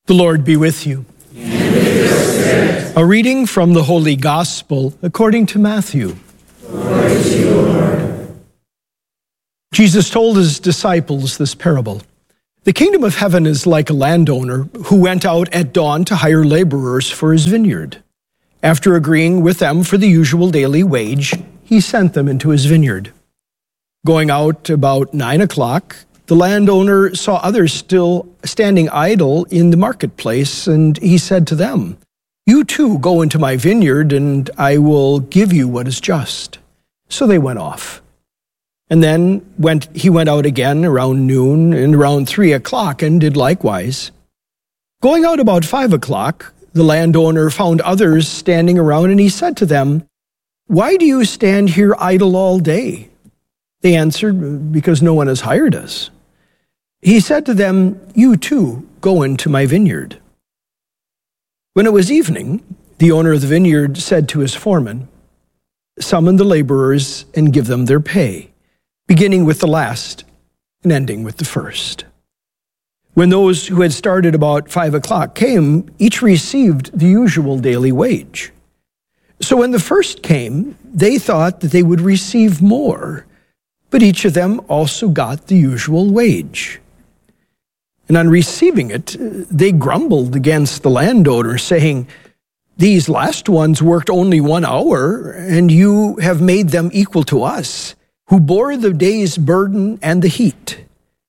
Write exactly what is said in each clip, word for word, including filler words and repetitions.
The Lord be with you. And with your spirit. A reading from the Holy Gospel according to Matthew. Glory to you, Lord. Jesus told his disciples this parable. The kingdom of heaven is like a landowner who went out at dawn to hire laborers for his vineyard. After agreeing with them for the usual daily wage, he sent them into his vineyard. Going out about nine o'clock, the landowner saw others still standing idle in the marketplace, and he said to them, "You too go into my vineyard, and I will give you what is just." So they went off. And then went, he went out again around noon and around three o'clock and did likewise. Going out about five o'clock, the landowner found others standing around, and he said to them, "Why do you stand here idle all day?" They answered, "Because no one has hired us." He said to them, "You too go into my vineyard." When it was evening, the owner of the vineyard said to his foreman, "Summon the laborers and give them their pay, beginning with the last and ending with the first." When those who had started about five o'clock came, each received the usual daily wage. So when the first came, they thought that they would receive more, but each of them also got the usual wage. And on receiving it, they grumbled against the landowner, saying, "These last ones worked only one hour, and you have made them equal to us, who bore the day's burden and the heat."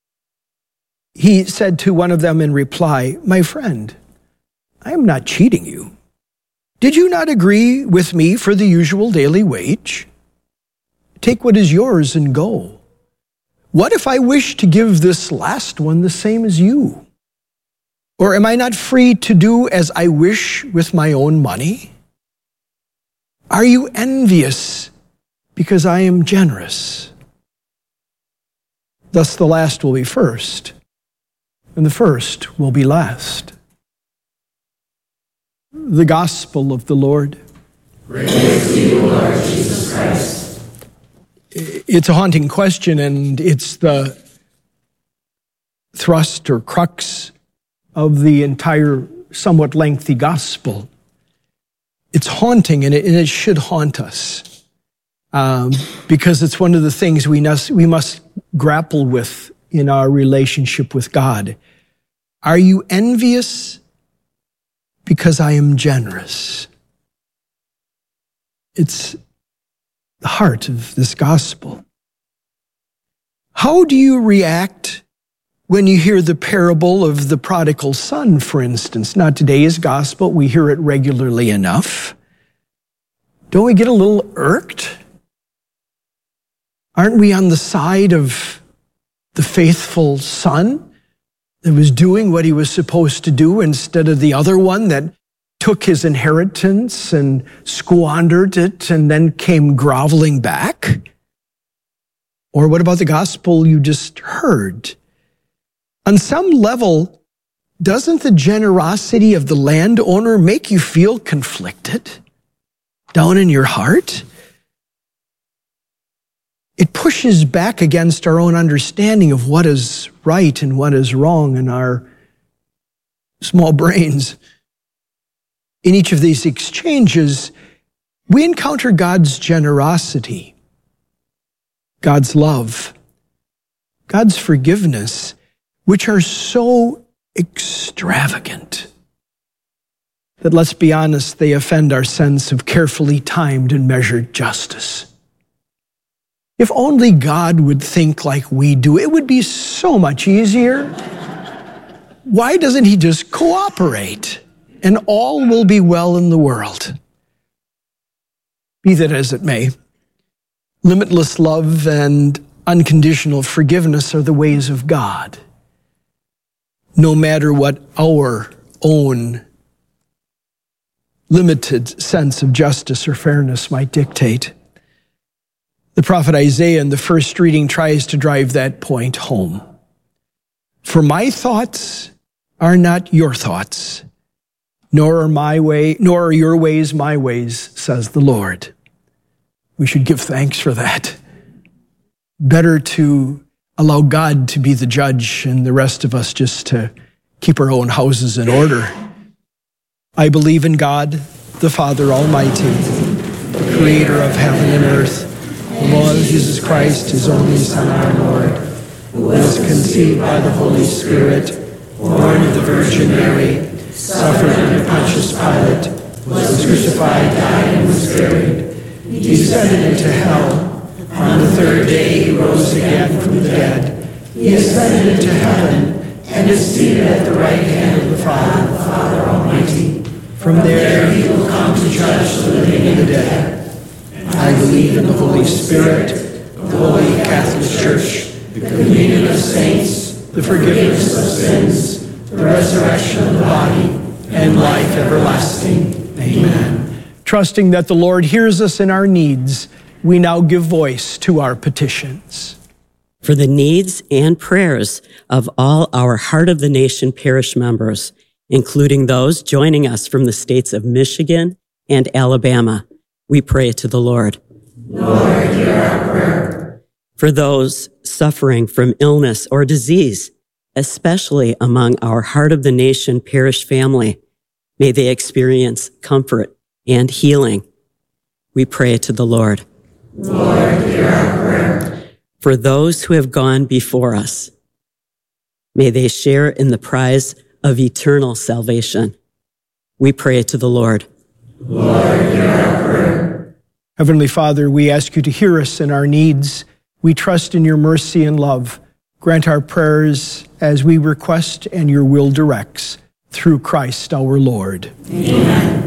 He said to one of them in reply, "My friend, I am not cheating you. Did you not agree with me for the usual daily wage? Take what is yours and go. What if I wish to give this last one the same as you? Or am I not free to do as I wish with my own money? Are you envious because I am generous?" Thus the last will be first, and the first will be last. The Gospel of the Lord. Praise to you, Lord Jesus Christ. It's a haunting question, and it's the thrust or crux of the entire somewhat lengthy gospel. It's haunting, and it, and it should haunt us, um, because it's one of the things we must, we must grapple with in our relationship with God. Are you envious because I am generous? It's the heart of this gospel. How do you react when you hear the parable of the prodigal son, for instance? Not today's gospel, we hear it regularly enough. Don't we get a little irked? Aren't we on the side of the faithful son that was doing what he was supposed to do instead of the other one that took his inheritance and squandered it and then came groveling back? Or what about the gospel you just heard? On some level, doesn't the generosity of the landowner make you feel conflicted down in your heart? It pushes back against our own understanding of what is right and what is wrong in our small brains. In each of these exchanges, we encounter God's generosity, God's love, God's forgiveness, which are so extravagant that, let's be honest, they offend our sense of carefully timed and measured justice. If only God would think like we do, it would be so much easier. Why doesn't he just cooperate? And all will be well in the world. Be that as it may, limitless love and unconditional forgiveness are the ways of God, no matter what our own limited sense of justice or fairness might dictate. The prophet Isaiah in the first reading tries to drive that point home. "For my thoughts are not your thoughts, nor are my way, nor are your ways my ways, says the Lord." We should give thanks for that. Better to allow God to be the judge and the rest of us just to keep our own houses in order. I believe in God, the Father Almighty, the creator of heaven and earth, the Lord Jesus Christ, his only Son, our Lord, who was conceived by the Holy Spirit, born of the Virgin Mary, suffered under Pontius Pilate, was crucified, died, and was buried. He descended into hell. On the third day he rose again from the dead. He ascended into heaven and is seated at the right hand of the Father, the Father Almighty. From there he will come to judge the living and the dead. I believe in the Holy Spirit, the Holy Catholic Church, the communion of saints, the forgiveness of sins, the resurrection of the body, and life everlasting. Amen. Trusting that the Lord hears us in our needs, we now give voice to our petitions. For the needs and prayers of all our Heart of the Nation parish members, including those joining us from the states of Michigan and Alabama, we pray to the Lord. Lord, hear our prayer. For those suffering from illness or disease, especially among our Heart of the Nation parish family, may they experience comfort and healing. We pray to the Lord. Lord, hear our prayer. For those who have gone before us, may they share in the prize of eternal salvation. We pray to the Lord. Lord, hear our prayer. Heavenly Father, we ask you to hear us in our needs. We trust in your mercy and love. Grant our prayers as we request and your will directs. Through Christ our Lord. Amen.